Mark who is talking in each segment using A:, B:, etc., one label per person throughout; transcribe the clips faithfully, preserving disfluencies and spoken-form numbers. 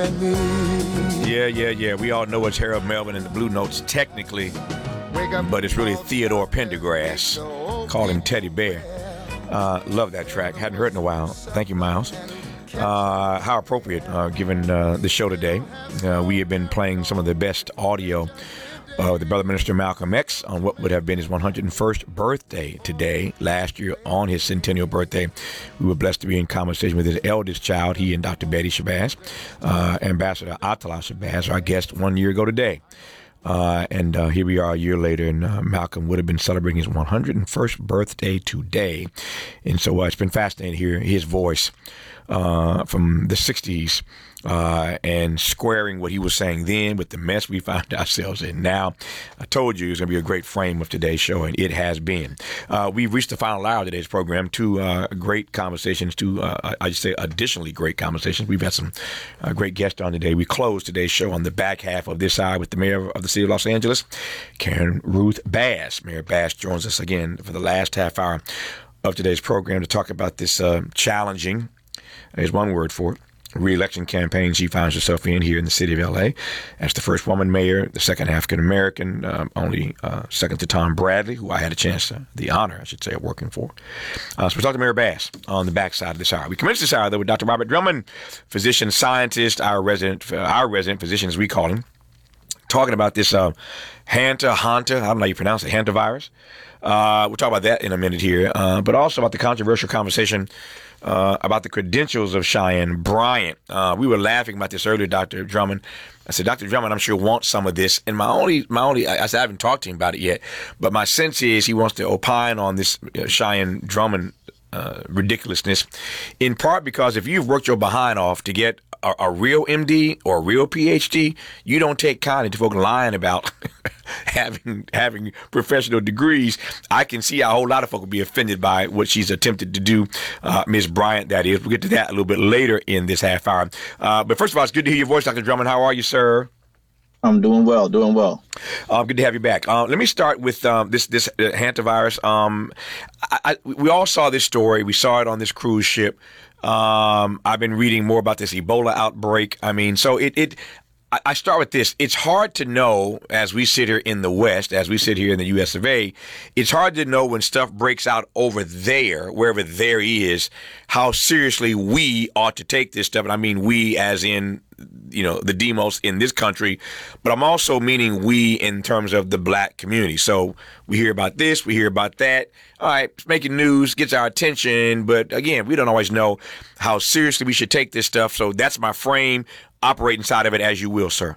A: like me.
B: Yeah, yeah, yeah. We all know it's Harold Melvin and the Blue Notes technically, but it's really Theodore Pendergrass. Call him Teddy Bear. Uh, love that track. Hadn't heard in a while. Thank you, Miles. Uh, how appropriate, uh, given uh, the show today. Uh, we have been playing some of the best audio of the brother minister Malcolm X on what would have been his one hundred first birthday today. Last year, on his centennial birthday, we were blessed to be in conversation with his eldest child, he and Doctor Betty Shabazz, uh, Ambassador Atala Shabazz, our guest one year ago today. Uh, and uh, here we are a year later, and uh, Malcolm would have been celebrating his one hundred first birthday today. And so uh, it's been fascinating to hear his voice uh, from the sixties uh, and squaring what he was saying then with the mess we find ourselves in now. I told you it was going to be a great frame of today's show, and it has been. Uh, we've reached the final hour of today's program. Two uh, great conversations, two, uh, I should say, additionally great conversations. We've had some uh, great guests on today. We closed today's show on the back half of this hour with the mayor of the city of Los Angeles, Karen Ruth Bass. Mayor Bass joins us again for the last half hour of today's program to talk about this uh, challenging, there's one word for it, re-election campaign she finds herself in here in the city of L A as the first woman mayor, the second African-American, um, only uh, second to Tom Bradley, who I had a chance, uh, the honor, I should say, of working for. Uh, so we're talking to Mayor Bass on the backside of this hour. We commenced this hour, though, with Doctor Robert Drummond, physician scientist, our resident, uh, our resident physician, as we call him, talking about this uh, Hanta, Hanta, I don't know how you pronounce it, hantavirus. Uh, we'll talk about that in a minute here, uh, but also about the controversial conversation uh, about the credentials of Cheyenne Bryant. Uh, we were laughing about this earlier, Doctor Drummond. I said, Doctor Drummond, I'm sure wants some of this. And my only, my only, I, I said, I haven't talked to him about it yet, but my sense is he wants to opine on this uh, Cheyenne Drummond uh, ridiculousness, in part because if you've worked your behind off to get a, a real M D or a real P H D, you don't take kindly to folk lying about having having professional degrees. I can see how a whole lot of folk will be offended by what she's attempted to do, uh, Miz Bryant, that is. We'll get to that a little bit later in this half hour. Uh, but first of all, it's good to hear your voice, Doctor Drummond. How are you, sir?
C: I'm doing well, doing well.
B: Um, good to have you back. Uh, let me start with um, this this uh, hantavirus. Um, I, I, we all saw this story. We saw it on this cruise ship. Um, I've been reading more about this Ebola outbreak. I mean, so it, it I, I start with this. It's hard to know, as we sit here in the West, as we sit here in the U S of A, it's hard to know when stuff breaks out over there, wherever there is, how seriously we ought to take this stuff. And I mean we as in, you know, the demos in this country, but I'm also meaning we in terms of the black community. So we hear about this, we hear about that. All right, it's making news, gets our attention, but again, we don't always know how seriously we should take this stuff. So that's my frame. Operate inside of it as you will, sir.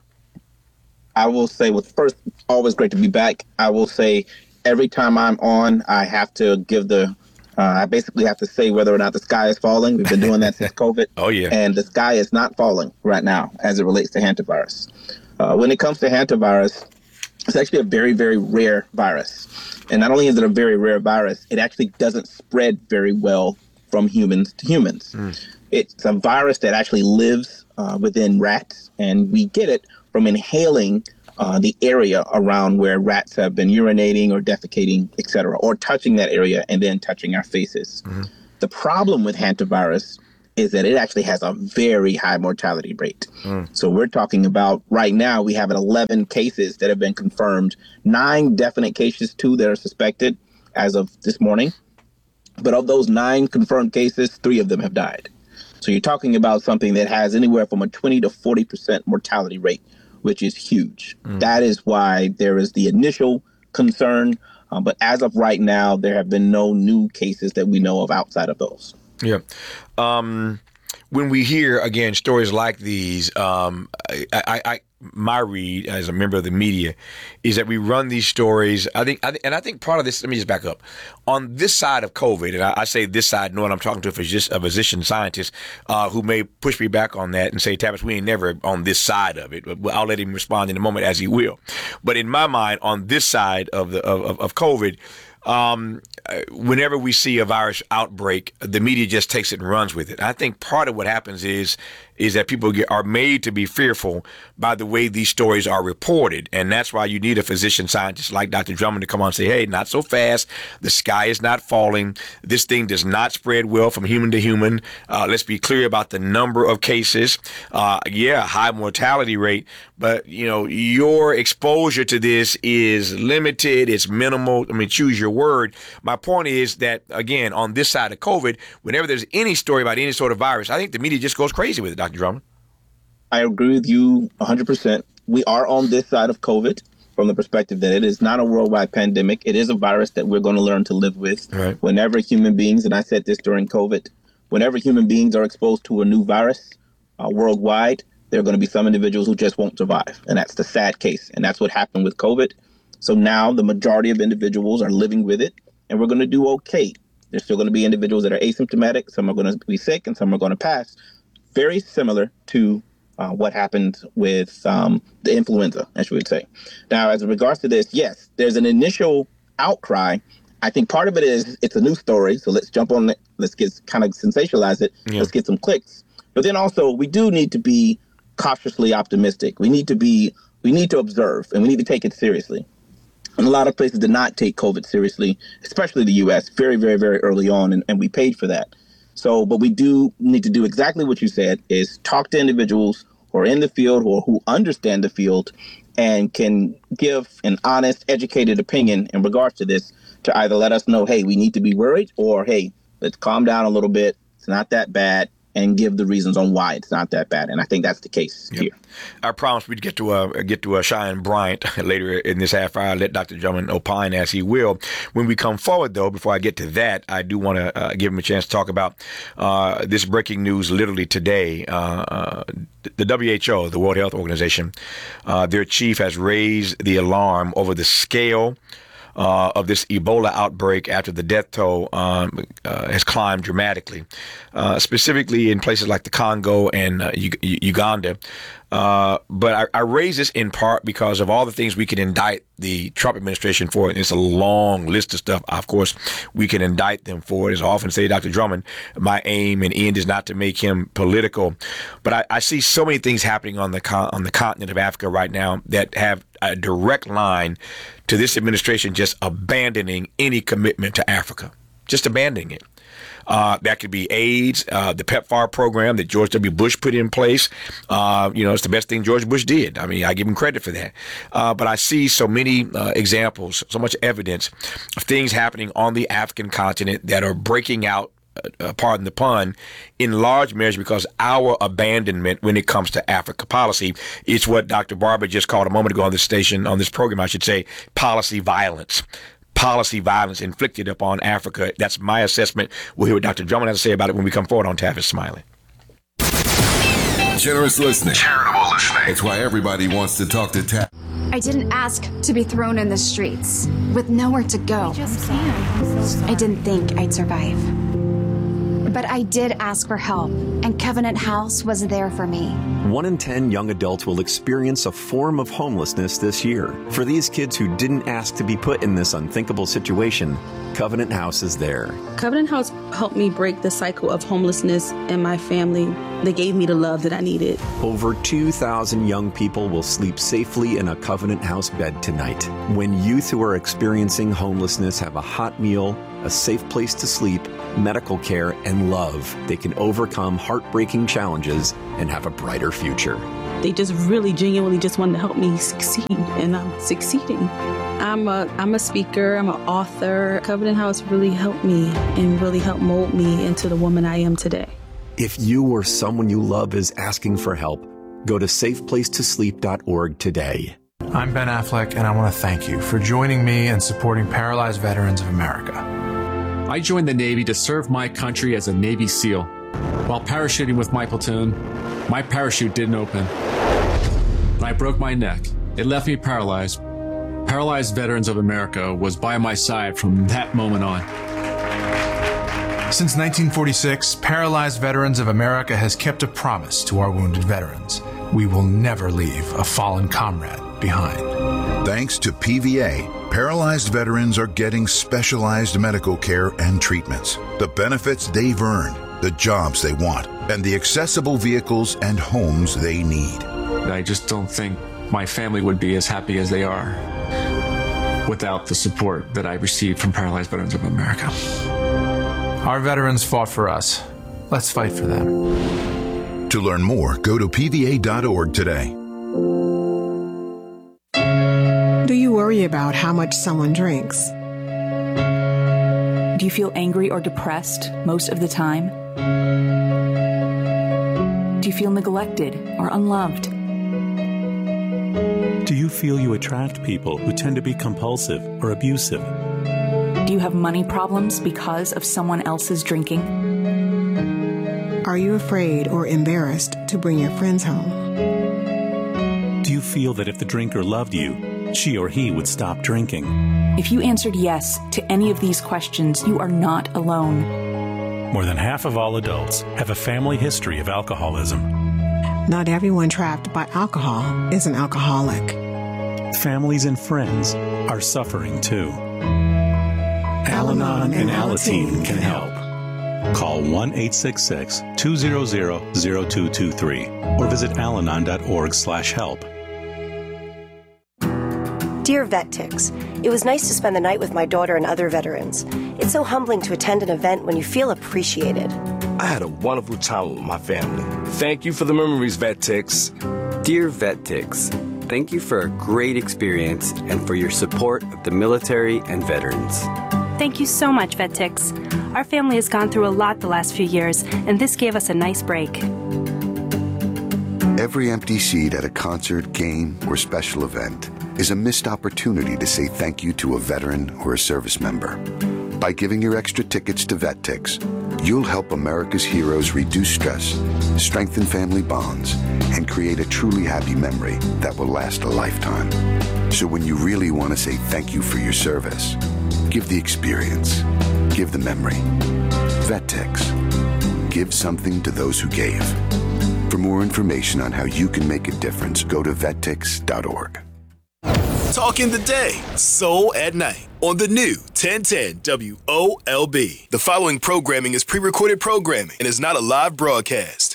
C: I will say, well, first, always great to be back. I will say every time I'm on, I have to give the Uh, I basically have to say whether or not the sky is falling. We've been doing that since COVID.
B: Oh, yeah.
C: And the sky is not falling right now as it relates to hantavirus. Uh, when it comes to hantavirus, it's actually a very, very rare virus. And not only is it a very rare virus, it actually doesn't spread very well from humans to humans. Mm. It's a virus that actually lives uh, within rats, and we get it from inhaling Uh, the area around where rats have been urinating or defecating, et cetera, or touching that area and then touching our faces. Mm-hmm. The problem with hantavirus is that it actually has a very high mortality rate. Mm. So we're talking about right now, we have eleven cases that have been confirmed, nine definite cases, two that are suspected as of this morning. But of those nine confirmed cases, three of them have died. So you're talking about something that has anywhere from a twenty to forty percent mortality rate, which is huge. Mm. That is why there is the initial concern. Um, but as of right now, there have been no new cases that we know of outside of those.
B: Yeah. Um, when we hear, again, stories like these, um, I, I, I, my read as a member of the media is that we run these stories. I think, I th- and I think part of this, let me just back up. On this side of COVID, and I, I say this side knowing I'm talking to a physician, a physician scientist uh, who may push me back on that and say, Tavis, we ain't never on this side of it. But I'll let him respond in a moment as he will. But in my mind, on this side of the of, of COVID, Um, whenever we see a virus outbreak, the media just takes it and runs with it. I think part of what happens is is that people get, are made to be fearful by the way these stories are reported. And that's why you need a physician scientist like Doctor Drummond to come on and say, hey, not so fast. The sky is not falling. This thing does not spread well from human to human. Uh, let's be clear about the number of cases. Uh, yeah, high mortality rate. But, you know, your exposure to this is limited. It's minimal. I mean, choose your word. My point is that, again, on this side of COVID, whenever there's any story about any sort of virus, I think the media just goes crazy with it, Doctor Drummond.
C: I agree with you one hundred percent. We are on this side of COVID from the perspective that it is not a worldwide pandemic. It is a virus that we're going to learn to live with.
B: Right.
C: Whenever human beings, and I said this during COVID, whenever human beings are exposed to a new virus uh, worldwide, there are going to be some individuals who just won't survive. And that's the sad case. And that's what happened with COVID. So now the majority of individuals are living with it, and we're going to do okay. There's still going to be individuals that are asymptomatic. Some are going to be sick and some are going to pass. Very similar to uh, what happened with um, the influenza, as we would say. Now, as regards to this, yes, there's an initial outcry. I think part of it is it's a news story. So let's jump on it. Let's get kind of sensationalize it. Yeah. Let's get some clicks. But then also we do need to be cautiously optimistic. We need to be, we need to observe, and we need to take it seriously. And a lot of places did not take COVID seriously, especially the U S, very, very, very early on, and, and we paid for that. So, but we do need to do exactly what you said, is talk to individuals who are in the field or who understand the field and can give an honest, educated opinion in regards to this, to either let us know, hey, we need to be worried, or, hey, let's calm down a little bit. It's not that bad. And give the reasons on why it's not that bad. And I think that's the case yep. here.
B: I promise we'd get to uh, get to uh, Cheyenne Bryant later in this half hour. I'll let Doctor Drummond opine as he will. When we come forward, though, before I get to that, I do want to uh, give him a chance to talk about uh, this breaking news literally today. Uh, the W H O, the World Health Organization, uh, their chief has raised the alarm over the scale Uh, of this Ebola outbreak after the death toll um, uh, has climbed dramatically, uh, specifically in places like the Congo and uh, U- U- Uganda. Uh, but I, I raise this in part because of all the things we can indict the Trump administration for. And it's a long list of stuff. Of course, we can indict them for it. As I often say, Doctor Drummond, my aim and end is not to make him political. But I, I see so many things happening on the con- on the continent of Africa right now that have a direct line to this administration just abandoning any commitment to Africa, just abandoning it. Uh, that could be AIDS, uh, the PEPFAR program that George W. Bush put in place. Uh, you know, it's the best thing George Bush did. I mean, I give him credit for that. Uh, but I see so many uh, examples, so much evidence of things happening on the African continent that are breaking out, uh, pardon the pun, in large measure because our abandonment when it comes to Africa policy is what Doctor Barber just called a moment ago on this station, on this program, I should say, policy violence. Policy violence inflicted upon Africa. That's my assessment. We'll hear what Doctor Drummond has to say about it when we come forward on Tavis Smiley.
A: Generous listening.
D: Charitable listening.
A: It's why everybody wants to talk to Tavis.
E: I didn't ask to be thrown in the streets with nowhere to go. I didn't think I'd survive. But I did ask for help, and Covenant House was there for me.
F: One in ten young adults will experience a form of homelessness this year. For these kids who didn't ask to be put in this unthinkable situation, Covenant House is there.
G: Covenant House helped me break the cycle of homelessness in my family. They gave me the love that I needed.
F: Over two thousand young people will sleep safely in a Covenant House bed tonight. When youth who are experiencing homelessness have a hot meal, a safe place to sleep, medical care, and love, they can overcome heartbreaking challenges and have a brighter future.
G: They just really genuinely just wanted to help me succeed, and I'm succeeding. I'm a I'm a speaker, I'm an author. Covenant House really helped me and really helped mold me into the woman I am today.
F: If you or someone you love is asking for help, go to safe place to sleep dot org today.
H: I'm Ben Affleck, and I want to thank you for joining me in supporting Paralyzed Veterans of America.
I: I joined the Navy to serve my country as a Navy SEAL. While parachuting with my platoon, my parachute didn't open. I broke my neck. It left me paralyzed. Paralyzed Veterans of America was by my side from that moment on.
H: Since nineteen forty-six, Paralyzed Veterans of America has kept a promise to our wounded veterans. We will never leave a fallen comrade behind.
D: Thanks to P V A, paralyzed veterans are getting specialized medical care and treatments, the benefits they've earned. the jobs they want, and the accessible vehicles and homes they need.
I: I just don't think my family would be as happy as they are without the support that I received from Paralyzed Veterans of America.
H: Our veterans fought for us. Let's fight for them.
D: To learn more, go to P V A dot org today.
J: Do you worry about how much someone drinks?
K: Do you feel angry or depressed most of the time? Do you feel neglected or unloved?
L: Do you feel you attract people who tend to be compulsive or abusive?
K: Do you have money problems because of someone else's drinking?
J: Are you afraid or embarrassed to bring your friends home?
L: Do you feel that if the drinker loved you, she or he would stop drinking?
K: If you answered yes to any of these questions, you are not alone.
L: More than half of all adults have a family history of alcoholism.
J: Not everyone trapped by alcohol is an alcoholic.
L: Families and friends are suffering too. Al-Anon and Alateen can help. Call one eight six six, two zero zero, zero two two three or visit alanon dot org slash help.
M: Dear VetTix, it was nice to spend the night with my daughter and other veterans. It's so humbling to attend an event when you feel appreciated.
N: I had a wonderful time with my family. Thank you for the memories, VetTix.
O: Dear VetTix, thank you for a great experience and for your support of the military and veterans.
P: Thank you so much, VetTix. Our family has gone through a lot the last few years, and this gave us a nice break.
Q: Every empty seat at a concert, game, or special event is a missed opportunity to say thank you to a veteran or a service member. By giving your extra tickets to VetTix, you'll help America's heroes reduce stress, strengthen family bonds, and create a truly happy memory that will last a lifetime. So when you really want to say thank you for your service, give the experience, give the memory. VetTix. Give something to those who gave. For more information on how you can make a difference, go to vettix dot org.
R: Talking the day, soul at night on the new ten ten W O L B. The following programming is pre-recorded programming and is not a live broadcast.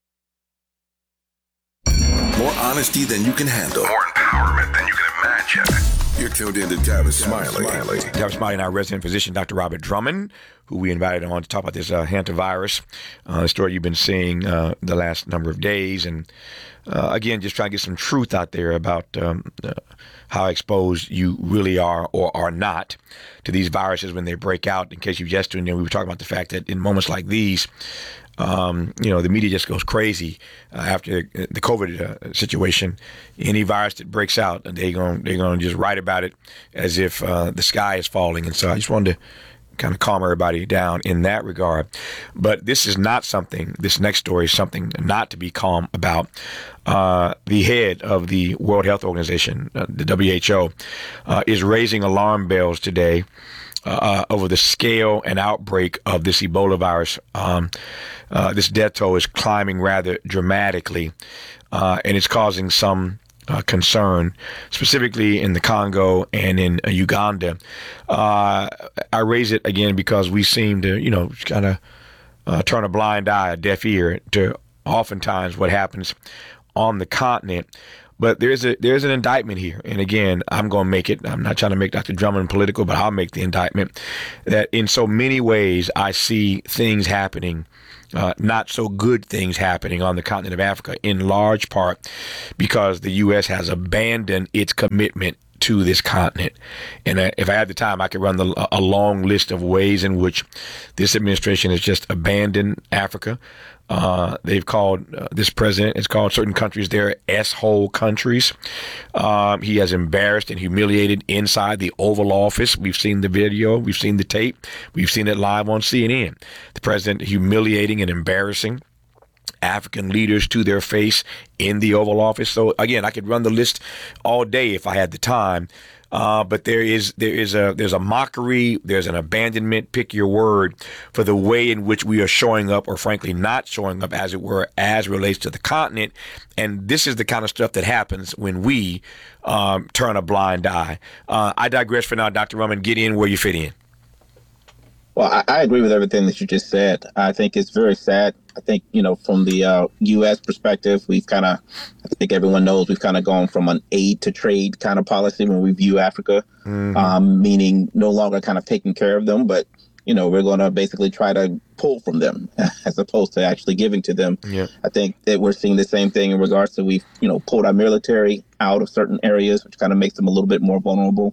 A: More honesty than you can handle. More empowerment than you can imagine. You're tuned in to Tavis Smiley.
B: Tavis Smiley and our resident physician, Doctor Robert Drummond, who we invited on to talk about this uh, hantavirus, uh, the story you've been seeing uh, the last number of days. And uh, again, just trying to get some truth out there about um, uh, how exposed you really are or are not to these viruses when they break out. In case you've just tuned in, we were talking about the fact that in moments like these, Um, you know, the media just goes crazy uh, after the COVID uh, situation. Any virus that breaks out, they're going they're going to just write about it as if uh, the sky is falling. And so I just wanted to kind of calm everybody down in that regard. But this is not something, this next story is something not to be calm about. Uh, the head of the World Health Organization, uh, the W H O, uh, is raising alarm bells today Uh, over the scale and outbreak of this Ebola virus. Um, uh, this death toll is climbing rather dramatically, uh, and it's causing some uh, concern, specifically in the Congo and in uh, Uganda. Uh, I raise it again because we seem to, you know, kind of uh, turn a blind eye, a deaf ear to oftentimes what happens on the continent. But there's a there's an indictment here. And again, I'm going to make it, I'm not trying to make Doctor Drummond political, but I'll make the indictment that in so many ways I see things happening, uh, not so good things happening on the continent of Africa, in large part because the U S has abandoned its commitment to this continent. And uh, if I had the time, I could run the, a long list of ways in which this administration has just abandoned Africa. Uh, they've called uh, this president has called certain countries their S-hole countries. Um, he has embarrassed and humiliated inside the Oval Office. We've seen the video. We've seen the tape. We've seen it live on C N N. The president humiliating and embarrassing African leaders to their face in the Oval Office. So again, I could run the list all day if I had the time. Uh, but there is there is a there's a mockery, there's an abandonment, pick your word, for the way in which we are showing up, or frankly not showing up, as it were, as relates to the continent. And this is the kind of stuff that happens when we um, turn a blind eye. Uh, I digress for now. Doctor Drummond, get in where you fit in.
C: Well, I, I agree with everything that you just said. I think it's very sad. I think, you know, from the uh, U S perspective, we've kind of, I think everyone knows we've kind of gone from an aid to trade kind of policy when we view Africa, mm-hmm. um, meaning no longer kind of taking care of them, but, you know, we're going to basically try to pull from them as opposed to actually giving to them.
B: Yeah.
C: I think that we're seeing the same thing in regards to we've, you know, pulled our military out of certain areas, which kind of makes them a little bit more vulnerable.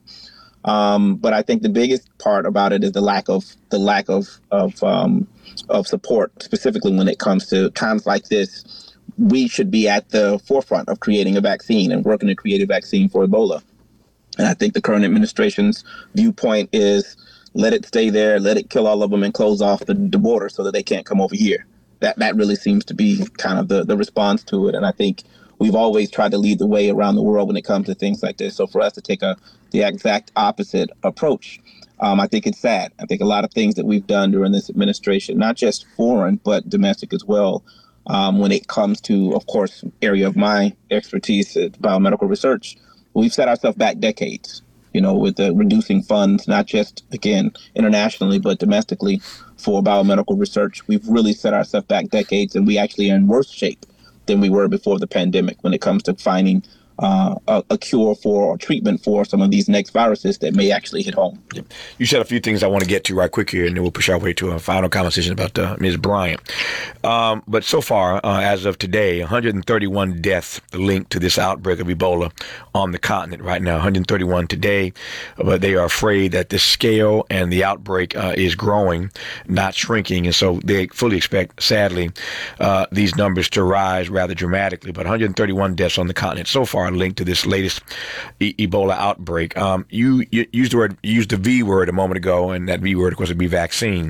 C: Um, but I think the biggest part about it is the lack of the lack of of um, of support, specifically when it comes to times like this. We should be at the forefront of creating a vaccine and working to create a vaccine for Ebola. And I think the current administration's viewpoint is let it stay there, let it kill all of them, and close off the, the border so that they can't come over here. That that really seems to be kind of the, the response to it. And I think we've always tried to lead the way around the world when it comes to things like this. So for us to take a the exact opposite approach, um, I think it's sad. I think a lot of things that we've done during this administration, not just foreign, but domestic as well, um, when it comes to, of course, area of my expertise, uh, biomedical research, we've set ourselves back decades, you know, with the reducing funds, not just, again, internationally, but domestically for biomedical research. We've really set ourselves back decades, and we actually are in worse shape than we were before the pandemic when it comes to finding uh, a, a cure for or treatment for some of these next viruses that may actually hit home.
B: Yep. You said a few things I want to get to right quick here, and then we'll push our way to a final conversation about uh, Miz Bryant. Um, but so far, uh, as of today, one hundred thirty-one deaths linked to this outbreak of Ebola on the continent right now. one hundred thirty-one today, but they are afraid that the scale and the outbreak uh, is growing, not shrinking, and so they fully expect, sadly, uh, these numbers to rise rather dramatically. But one hundred thirty-one deaths on the continent so far linked to this latest e- Ebola outbreak. Um, you, you used the word, you used the V word a moment ago, and that V word, of course, would be vaccine.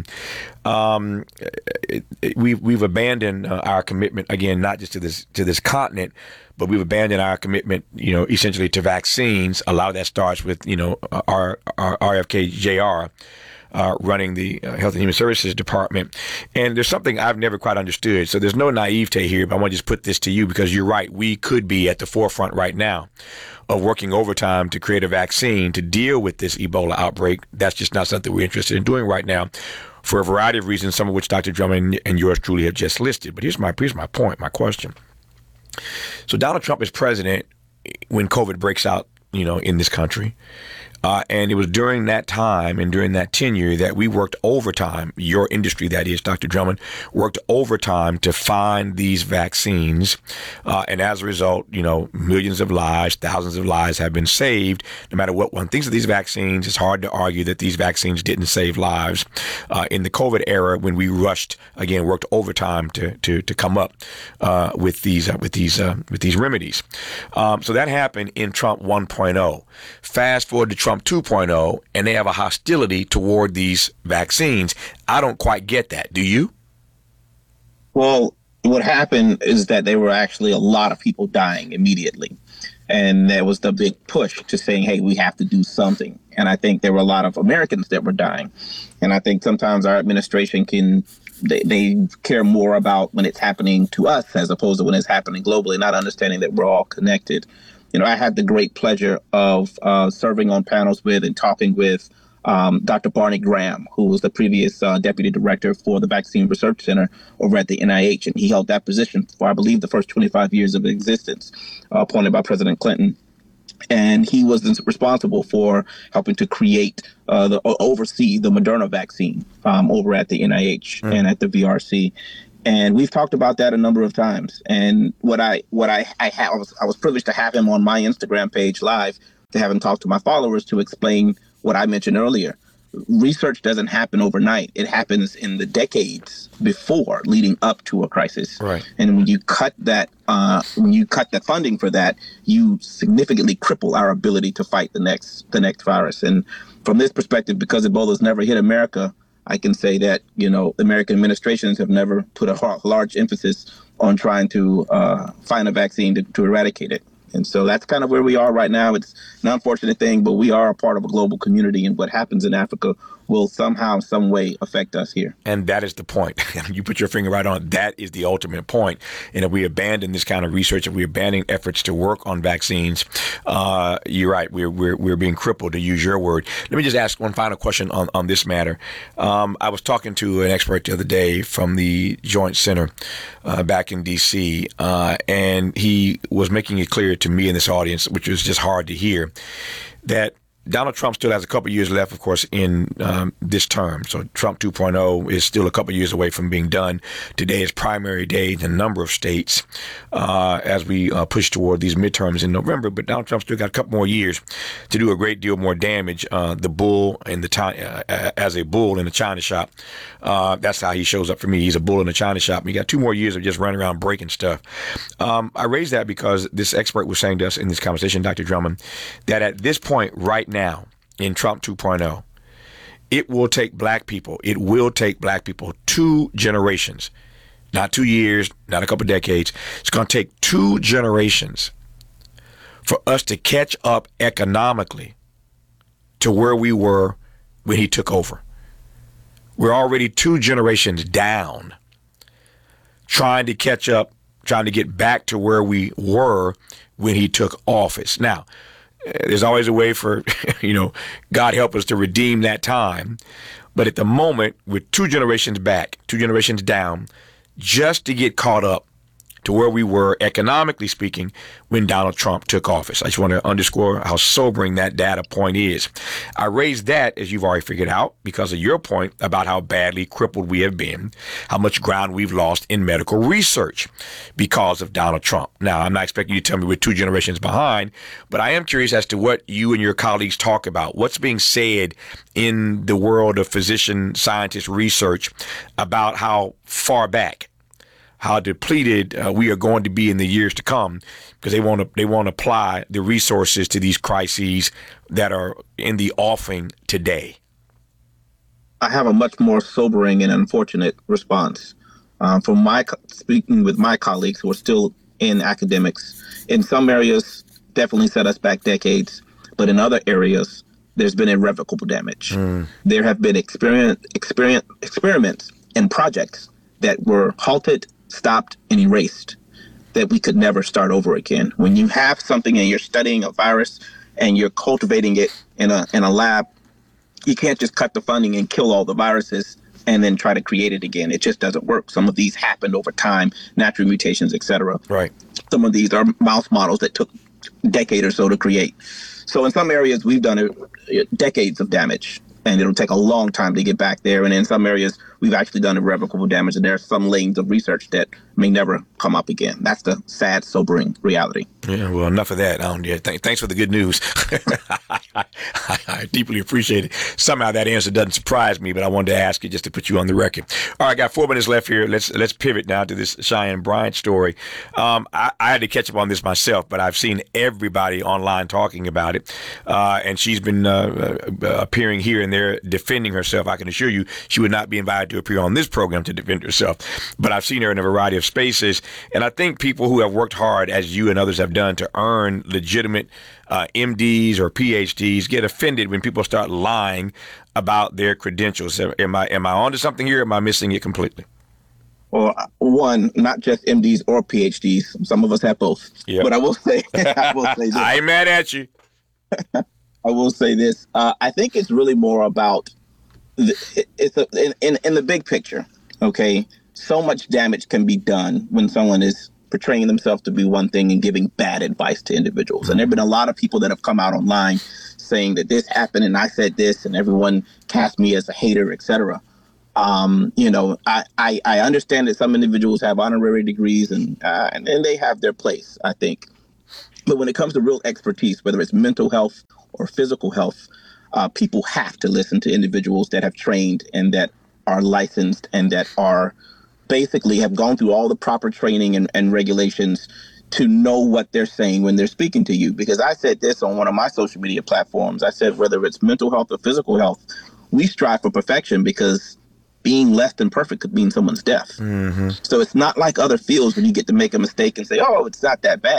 B: Um, it, it, we've we've abandoned uh, our commitment again, not just to this to this continent, but we've abandoned our commitment, you know, essentially to vaccines. A lot of that starts with, you know, our, our R F K J R. Uh, running the uh, Health and Human Services Department. And there's something I've never quite understood. So there's no naivete here, but I want to just put this to you because you're right. We could be at the forefront right now of working overtime to create a vaccine to deal with this Ebola outbreak. That's just not something we're interested in doing right now for a variety of reasons, some of which Doctor Drummond and yours truly have just listed. But here's my, here's my point, my question. So Donald Trump is president when COVID breaks out, you know, in this country. Uh, and it was during that time and during that tenure that we worked overtime, your industry, that is, Doctor Drummond, worked overtime to find these vaccines. Uh, and as a result, you know, millions of lives, thousands of lives have been saved. No matter what one thinks of these vaccines, it's hard to argue that these vaccines didn't save lives. Uh, in the COVID era, when we rushed, again, worked overtime to to to come up uh, with these uh, with these uh, with these remedies. Um, so that happened in Trump one point oh. Fast forward to Trump two point oh, and they have a hostility toward these vaccines. I don't quite get that. Do you?
C: Well, what happened is that there were actually a lot of people dying immediately. And there was the big push to saying, hey, we have to do something. And I think there were a lot of Americans that were dying. And I think sometimes our administration can, they, they care more about when it's happening to us as opposed to when it's happening globally, not understanding that we're all connected. You know, I had the great pleasure of uh, serving on panels with and talking with um, Doctor Barney Graham, who was the previous uh, deputy director for the Vaccine Research Center over at the N I H. And he held that position for, I believe, the first twenty-five years of existence, uh, appointed by President Clinton. And he was responsible for helping to create, uh, the oversee the Moderna vaccine um, over at the N I H mm. and at the V R C. And we've talked about that a number of times. And what I what I I, ha- I was I was privileged to have him on my Instagram page live, to have him talk to my followers to explain what I mentioned earlier. Research doesn't happen overnight. It happens in the decades before, leading up to a crisis.
B: Right.
C: And when you cut that uh, when you cut the funding for that, you significantly cripple our ability to fight the next the next virus. And from this perspective, because Ebola's never hit America, I can say that, you know, American administrations have never put a large emphasis on trying to uh, find a vaccine to, to eradicate it. And so that's kind of where we are right now. It's an unfortunate thing, but we are a part of a global community, and what happens in Africa will somehow, some way affect us here.
B: And that is the point. You put your finger right on it. That is the ultimate point. And if we abandon this kind of research, if we abandon efforts to work on vaccines, uh, you're right. We're, we're we're being crippled, to use your word. Let me just ask one final question on, on this matter. Um, I was talking to an expert the other day from the Joint Center uh, back in D C, uh, and he was making it clear to me in this audience, which was just hard to hear, that Donald Trump still has a couple of years left, of course, in um, this term. So Trump two point oh is still a couple of years away from being done. Today is primary day in a number of states uh, as we uh, push toward these midterms in November. But Donald Trump still got a couple more years to do a great deal more damage. Uh, the bull in the uh, as a bull in a china shop. Uh, that's how he shows up for me. He's a bull in a china shop. And he got two more years of just running around breaking stuff. Um, I raise that because this expert was saying to us in this conversation, Doctor Drummond, that at this point right now, now in Trump two point oh, it will take black people, it will take black people two generations, not two years, not a couple of decades. It's going to take two generations for us to catch up economically to where we were when he took over. We're already two generations down trying to catch up, trying to get back to where we were when he took office. Now, there's always a way for, you know, God help us to redeem that time. But at the moment, we're two generations back, two generations down, just to get caught up to where we were, economically speaking, when Donald Trump took office. I just want to underscore how sobering that data point is. I raised that, as you've already figured out, because of your point about how badly crippled we have been, how much ground we've lost in medical research because of Donald Trump. Now, I'm not expecting you to tell me we're two generations behind, but I am curious as to what you and your colleagues talk about. What's being said in the world of physician scientist research about how far back, how depleted uh, we are going to be in the years to come, because they want to they want to apply the resources to these crises that are in the offing today.
C: I have a much more sobering and unfortunate response um, from my speaking with my colleagues who are still in academics. In some areas, definitely set us back decades, but in other areas, there's been irrevocable damage. Mm. There have been experiment, experiment, experiments and projects that were halted, stopped, and erased, that we could never start over again. When you have something and you're studying a virus and you're cultivating it in a in a lab, you can't just cut the funding and kill all the viruses and then try to create it again. It just doesn't work. Some of these happened over time, natural mutations, et cetera.
B: Right.
C: Some of these are mouse models that took a decade or so to create. So in some areas, we've done it, decades of damage, and it'll take a long time to get back there. And in some areas, we've actually done irrevocable damage, and there are some lanes of research that may never come up again. That's the sad, sobering reality.
B: Yeah, well, enough of that. Um, yeah, th- thanks for the good news. I, I deeply appreciate it. Somehow that answer doesn't surprise me, but I wanted to ask you just to put you on the record. All right, I got four minutes left here. Let's let's pivot now to this Cheyenne Bryant story. Um, I, I had to catch up on this myself, but I've seen everybody online talking about it, uh, and she's been uh, uh, appearing here and there defending herself. I can assure you she would not be invited to appear on this program to defend herself, but I've seen her in a variety of spaces, and I think people who have worked hard, as you and others have done, to earn legitimate uh, M Ds or P H Ds get offended when people start lying about their credentials. Am I am I onto something here? Or am I missing it completely?
C: Well, one, not just M Ds or P H Ds. Some of us have both. Yep. But I will say, I will say this.
B: I ain't mad at you.
C: I will say this. Uh, I think it's really more about the, it, it's a, in, in in the big picture. Okay, so much damage can be done when someone is portraying themselves to be one thing and giving bad advice to individuals. And there have been a lot of people that have come out online saying that this happened and I said this and everyone cast me as a hater, et cetera. Um, you know, I, I, I understand that some individuals have honorary degrees and, uh, and and they have their place, I think. But when it comes to real expertise, whether it's mental health or physical health, uh, people have to listen to individuals that have trained and that are licensed and that are basically have gone through all the proper training and, and regulations to know what they're saying when they're speaking to you. Because I said this on one of my social media platforms. I said, whether it's mental health or physical health, we strive for perfection because being less than perfect could mean someone's death. Mm-hmm. So it's not like other fields when you get to make a mistake and say, oh, it's not that bad.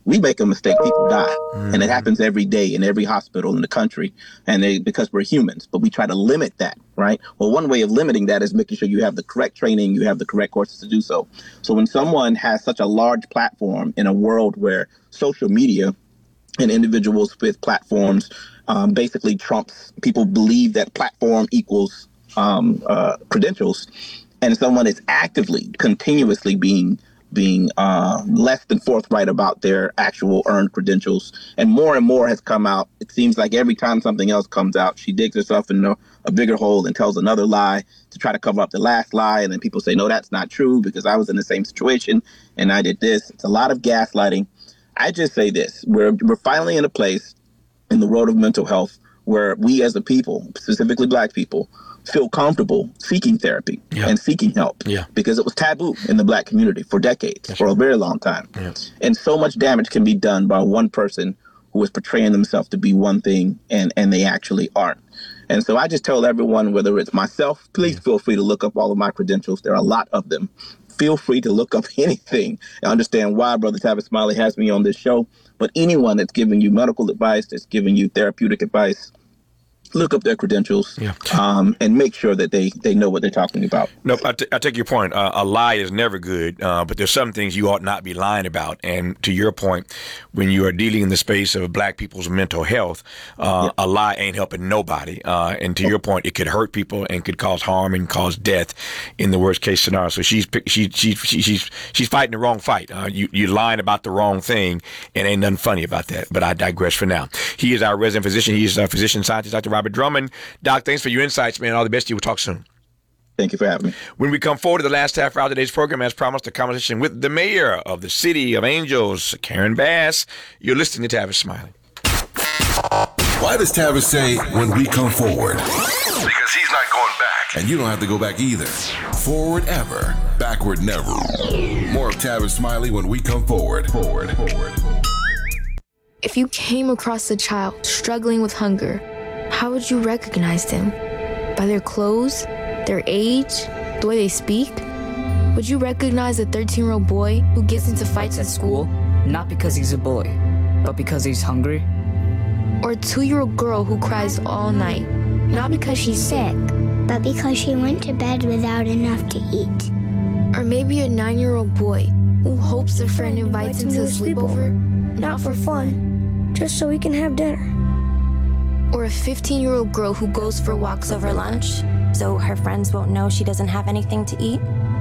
C: we make a mistake, people die. Mm. And it happens every day in every hospital in the country. And they, because we're humans, but we try to limit that, right? Well, one way of limiting that is making sure you have the correct training, you have the correct courses to do so. So when someone has such a large platform in a world where social media and individuals with platforms um, basically trumps, people believe that platform equals um, uh, credentials, and someone is actively, continuously being being uh, less than forthright about their actual earned credentials. And more and more has come out. It seems like every time something else comes out, she digs herself in a, a bigger hole and tells another lie to try to cover up the last lie. And then people say, no, that's not true because I was in the same situation and I did this. It's a lot of gaslighting. I just say this, we're, we're finally in a place in the world of mental health where we as a people, specifically Black people, feel comfortable seeking therapy yeah. and seeking help yeah. because it was taboo in the Black community for decades, That's for right. a very long time. Yeah. And so much damage can be done by one person who is portraying themselves to be one thing and, and they actually aren't. And so I just tell everyone, whether it's myself, please yeah. feel free to look up all of my credentials. There are a lot of them. Feel free to look up anything and understand why Brother Tavis Smiley has me on this show. But anyone that's giving you medical advice, that's giving you therapeutic advice, look up their credentials yeah. um, and make sure that they, they know what they're talking about.
B: Nope, I, t- I take your point. Uh, a lie is never good, uh, but there's some things you ought not be lying about. And to your point, when you are dealing in the space of Black people's mental health, uh, yeah. a lie ain't helping nobody. Uh, and to your point, it could hurt people and could cause harm and cause death in the worst case scenario. So she's she, she, she, she's she's fighting the wrong fight. Uh, you, you're lying about the wrong thing, and ain't nothing funny about that. But I digress for now. He is our resident physician. He is a physician scientist, Doctor Robert Drummond. Doc, thanks for your insights, man. All the best to you. We'll talk soon.
C: Thank you for having me.
B: When we come forward to the last half hour of today's program, as promised, a conversation with the mayor of the City of Angels, Karen Bass. You're listening to Tavis Smiley.
A: Why does Tavis say, when we come forward? Because he's not going back. And you don't have to go back either. Forward ever, backward never. More of Tavis Smiley when we come forward. Forward, forward.
S: If you came across a child struggling with hunger, how would you recognize them? By their clothes, their age, the way they speak? Would you recognize a thirteen-year-old boy who gets into fights at school?
T: Not because he's a boy, but because he's hungry?
S: Or a two-year-old girl who cries all night, not because she's sick,
U: but because she went to bed without enough to eat?
S: Or maybe a nine-year-old boy who hopes a friend invites him to a sleepover, not for fun, just so he can have dinner. Or a fifteen-year-old girl who goes for walks over lunch,
V: so her friends won't know she doesn't have anything to eat?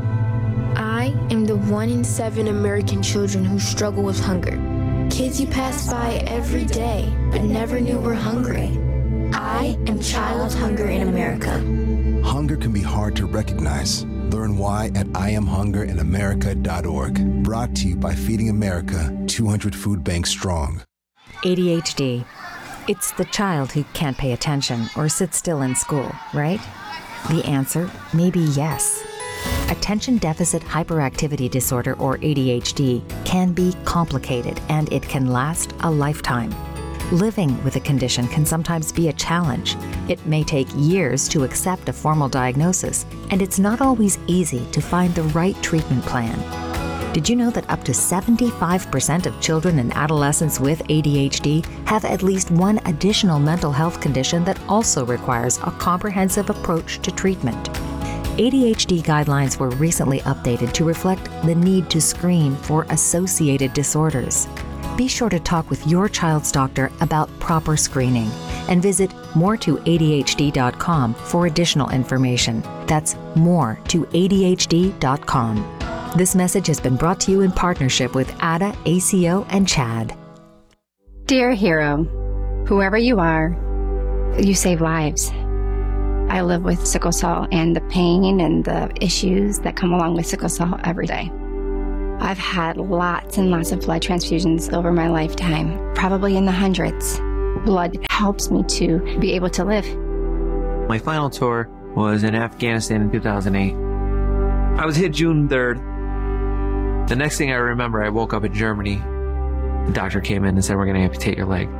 S: I am the one in seven American children who struggle with hunger. Kids you pass by every day, but never knew were hungry. I am child hunger in America.
W: Hunger can be hard to recognize. Learn why at I am hunger in america dot org. Brought to you by Feeding America, two hundred food banks strong.
X: A D H D. It's the child who can't pay attention or sit still in school, right? The answer may be yes. Attention Deficit Hyperactivity Disorder, or A D H D, can be complicated and it can last a lifetime. Living with a condition can sometimes be a challenge. It may take years to accept a formal diagnosis, and it's not always easy to find the right treatment plan. Did you know that up to seventy-five percent of children and adolescents with A D H D have at least one additional mental health condition that also requires a comprehensive approach to treatment? A D H D guidelines were recently updated to reflect the need to screen for associated disorders. Be sure to talk with your child's doctor about proper screening and visit more to A D H D dot com for additional information. That's more to A D H D dot com. This message has been brought to you in partnership with A D A, A C O, and CHAD.
Y: Dear hero, whoever you are, you save lives. I live with sickle cell and the pain and the issues that come along with sickle cell every day. I've had lots and lots of blood transfusions over my lifetime, probably in the hundreds. Blood helps me to be able to live.
Z: My final tour was in Afghanistan in two thousand eight. I was hit June third. The next thing I remember, I woke up in Germany. The doctor came in and said, we're going to amputate your leg.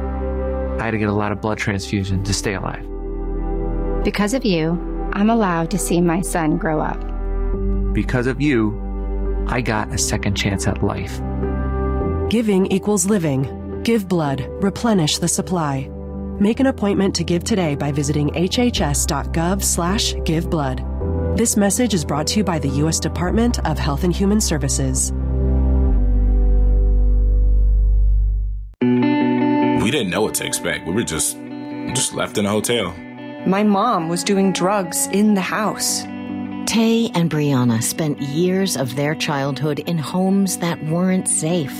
Z: I had to get a lot of blood transfusion to stay alive.
Y: Because of you, I'm allowed to see my son grow up.
Z: Because of you, I got a second chance at life.
D: Giving equals living. Give blood. Replenish the supply. Make an appointment to give today by visiting hhs.gov slash give blood. This message is brought to you by the U S Department of Health and Human Services.
E: We didn't know what to expect. We were just just left in a hotel.
F: My mom was doing drugs in the house.
G: Tay and Brianna spent years of their childhood in homes that weren't safe.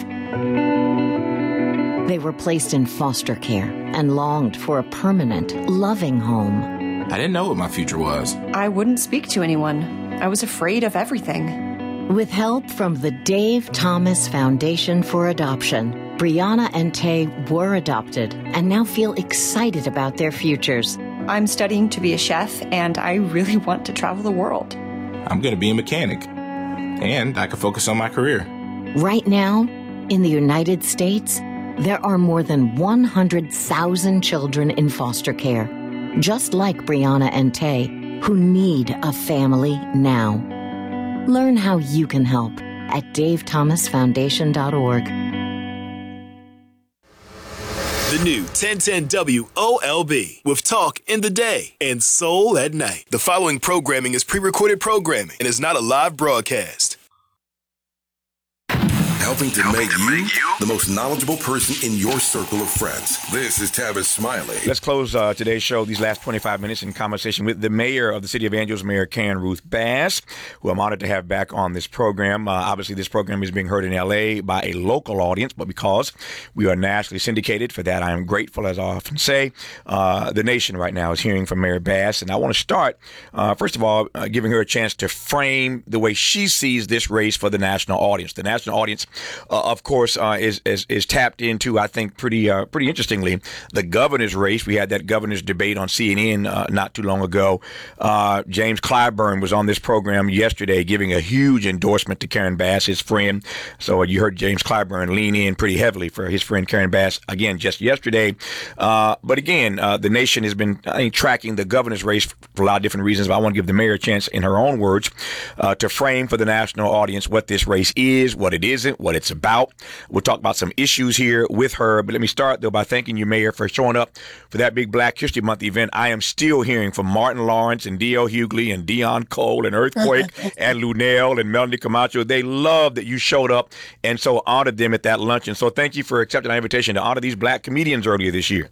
G: They were placed in foster care and longed for a permanent, loving home.
E: I didn't know what my future was.
F: I wouldn't speak to anyone. I was afraid of everything.
G: With help from the Dave Thomas Foundation for Adoption, Brianna and Tay were adopted and now feel excited about their futures.
F: I'm studying to be a chef, and I really want to travel the world.
E: I'm going to be a mechanic, and I can focus on my career.
G: Right now, in the United States, there are more than one hundred thousand children in foster care, just like Brianna and Tay, who need a family now. Learn how you can help at dave thomas foundation dot org.
R: The new ten ten W O L B with talk in the day and soul at night. The following programming is pre-recorded programming and is not a live broadcast.
A: Helping to make you the most knowledgeable person in your circle of friends. This is Tavis Smiley.
B: Let's close uh, today's show, these last twenty-five minutes, in conversation with the mayor of the city of Angels, Mayor Karen Ruth Bass, who I'm honored to have back on this program. Uh, obviously, this program is being heard in L A by a local audience, but because we are nationally syndicated, for that I am grateful, as I often say. Uh, the nation right now is hearing from Mayor Bass, and I want to start, uh, first of all, uh, giving her a chance to frame the way she sees this race for the national audience. The national audience, Uh, of course, uh, is, is is tapped into, I think, pretty uh, pretty interestingly, the governor's race. We had that governor's debate on C N N uh, not too long ago. Uh, James Clyburn was on this program yesterday giving a huge endorsement to Karen Bass, his friend. So you heard James Clyburn lean in pretty heavily for his friend Karen Bass, again, just yesterday. Uh, but again, uh, the nation has been, I think, tracking the governor's race for a lot of different reasons. But I want to give the mayor a chance, in her own words, uh, to frame for the national audience what this race is, what it isn't, what it's about. We'll talk about some issues here with her, but let me start, though, by thanking you, Mayor, for showing up for that big Black History Month event. I am still hearing from Martin Lawrence and D L Hughley and Dion Cole and Earthquake and Lunell and Melanie Camacho. They love that you showed up and so honored them at that luncheon. So thank you for accepting our invitation to honor these Black comedians earlier this year.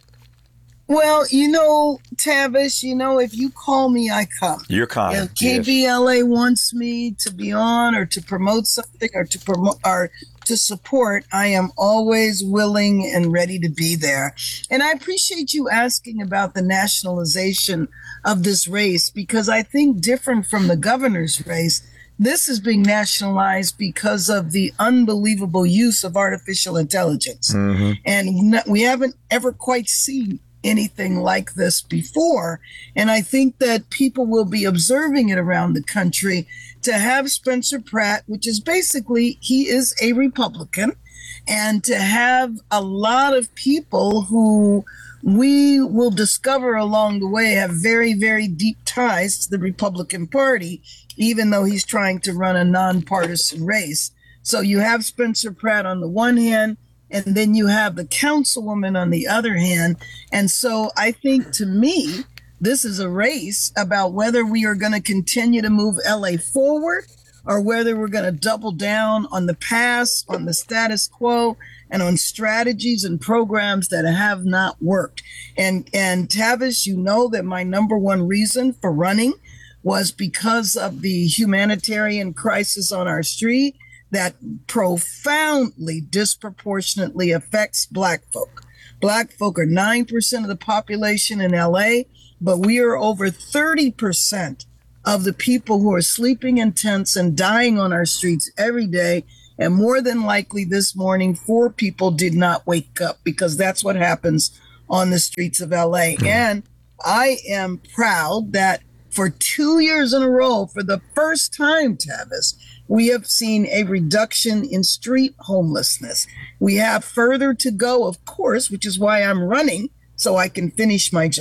H: Well, you know, Tavis, you know, if you call me, I come.
B: You're kind.
H: If K B L A yes. wants me to be on or to promote something or to promote or to support, I am always willing and ready to be there. And I appreciate you asking about the nationalization of this race, because I think, different from the governor's race, this is being nationalized because of the unbelievable use of artificial intelligence. Mm-hmm. And we haven't ever quite seen anything like this before. And I think that people will be observing it around the country. To have Spencer Pratt, which is basically, he is a Republican, and to have a lot of people who we will discover along the way have very, very deep ties to the Republican Party, even though he's trying to run a nonpartisan race. So you have Spencer Pratt on the one hand, and then you have the councilwoman on the other hand. And so I think, to me, this is a race about whether we are going to continue to move L A forward or whether we're going to double down on the past, on the status quo, and on strategies and programs that have not worked. And, and Tavis, you know that my number one reason for running was because of the humanitarian crisis on our street that profoundly, disproportionately affects Black folk. Black folk are nine percent of the population in L A, but we are over thirty percent of the people who are sleeping in tents and dying on our streets every day. And more than likely this morning, four people did not wake up, because that's what happens on the streets of L A. And I am proud that for two years in a row, for the first time, Tavis, we have seen a reduction in street homelessness. We have further to go, of course, which is why I'm running, so I can finish my job.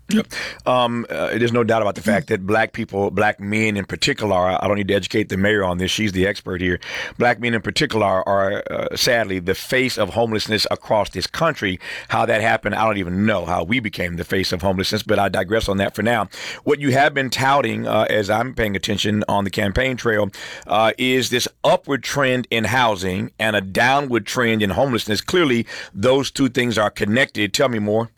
B: Yep. Um, uh, there's no doubt about the fact that black people, black men in particular, I don't need to educate the mayor on this. She's the expert here. Black men in particular are, uh, sadly, the face of homelessness across this country. How that happened, I don't even know how we became the face of homelessness, but I digress on that for now. What you have been touting, uh, as I'm paying attention on the campaign trail, uh, is this upward trend in housing and a downward trend in homelessness. Clearly, those two things are connected. Tell me more.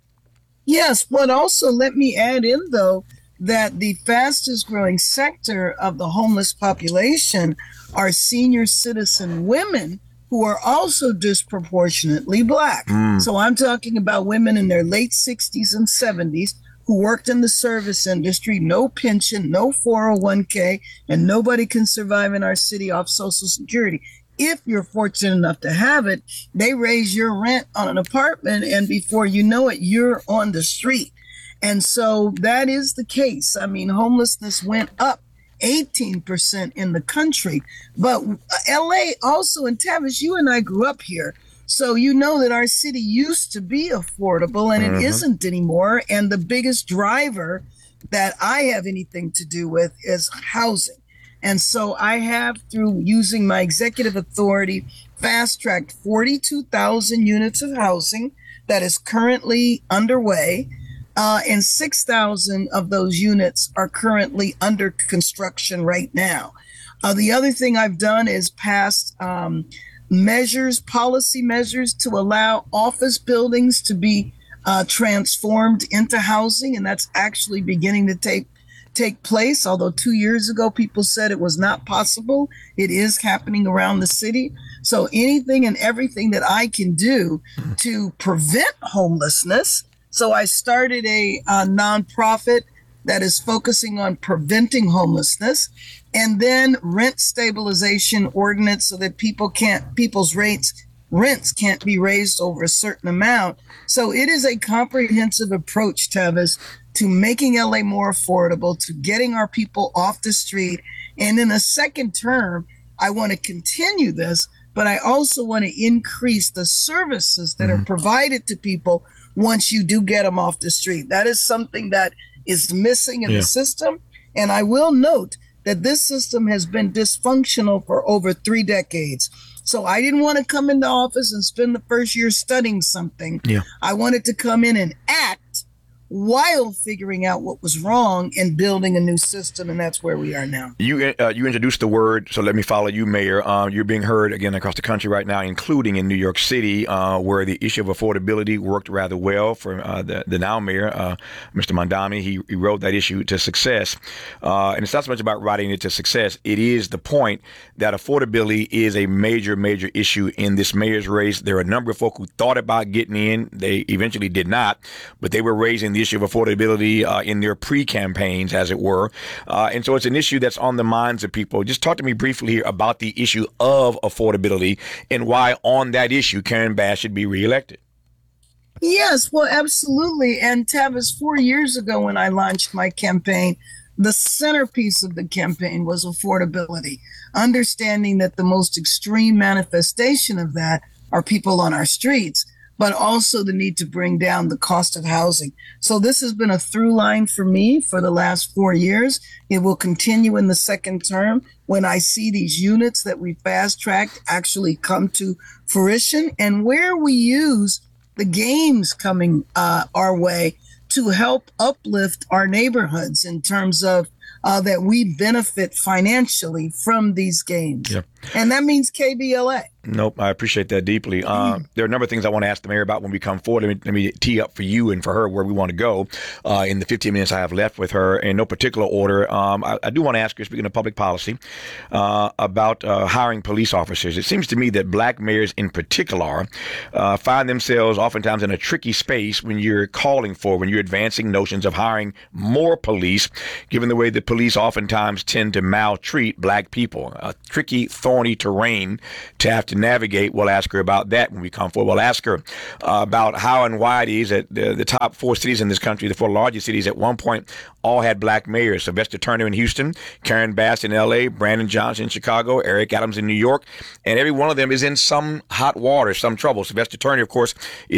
H: Yes, but also let me add in, though, that the fastest growing sector of the homeless population are senior citizen women who are also disproportionately black. Mm. So I'm talking about women in their late sixties and seventies who worked in the service industry, no pension, no four oh one k, and nobody can survive in our city off Social Security. If you're fortunate enough to have it, they raise your rent on an apartment, and before you know it, you're on the street. And so that is the case. I mean, homelessness went up eighteen percent in the country. But L A also, and Tavis, you and I grew up here. So you know that our city used to be affordable, and mm-hmm. it isn't anymore. And the biggest driver that I have anything to do with is housing. And so I have, through using my executive authority, fast-tracked forty-two thousand units of housing that is currently underway, uh, and six thousand of those units are currently under construction right now. Uh, the other thing I've done is passed um, measures, policy measures to allow office buildings to be uh, transformed into housing, and that's actually beginning to take take place. Although two years ago, people said it was not possible. It is happening around the city. So anything and everything that I can do to prevent homelessness. So I started a, a nonprofit that is focusing on preventing homelessness, and then rent stabilization ordinance so that people can't, people's rates, rents can't be raised over a certain amount. So it is a comprehensive approach, Tavis, to making L A more affordable, to getting our people off the street. And in a second term, I want to continue this, but I also want to increase the services that mm-hmm. are provided to people once you do get them off the street. That is something that is missing in yeah. the system. And I will note that this system has been dysfunctional for over three decades. So I didn't want to come into office and spend the first year studying something. Yeah. I wanted to come in and act while figuring out what was wrong and building a new system, and that's where we are now.
B: You uh, you introduced the word, so let me follow you, Mayor. Uh, you're being heard again across the country right now, including in New York City, uh, where the issue of affordability worked rather well for uh, the, the now mayor, uh, Mister Mamdani. He, he rode that issue to success. Uh, and it's not so much about riding it to success. It is the point that affordability is a major, major issue in this mayor's race. There are a number of folk who thought about getting in. They eventually did not, but they were raising the issue of affordability uh, in their pre-campaigns, as it were. Uh, and so it's an issue that's on the minds of people. Just talk to me briefly here about the issue of affordability and why on that issue Karen Bass should be reelected.
H: Yes, well, absolutely. And Tavis, four years ago when I launched my campaign, the centerpiece of the campaign was affordability, understanding that the most extreme manifestation of that are people on our streets, but also the need to bring down the cost of housing. So this has been a through line for me for the last four years. It will continue in the second term when I see these units that we fast-tracked actually come to fruition, and where we use the games coming uh, our way to help uplift our neighborhoods in terms of uh, that we benefit financially from these games. Yep. And that means K B L A.
B: Nope, I appreciate that deeply. Uh, there are a number of things I want to ask the mayor about when we come forward. Let me, let me tee up for you and for her where we want to go uh, in the fifteen minutes I have left with her in no particular order. Um, I, I do want to ask you, speaking of public policy, uh, about uh, hiring police officers. It seems to me that black mayors in particular uh, find themselves oftentimes in a tricky space when you're calling for, when you're advancing notions of hiring more police, given the way that police oftentimes tend to maltreat black people. A tricky, thorny terrain to have to navigate. We'll ask her about that when we come forward. We'll ask her uh, about how and why it is that the, the top four cities in this country, the four largest cities at one point, all had black mayors. Sylvester Turner in Houston, Karen Bass in L A, Brandon Johnson in Chicago, Eric Adams in New York, and every one of them is in some hot water, some trouble. Sylvester Turner, of course, is